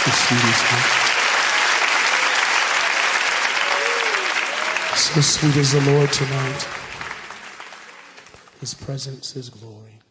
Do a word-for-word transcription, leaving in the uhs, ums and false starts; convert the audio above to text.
the seat is here. So sweet is the Lord tonight. His presence is glory.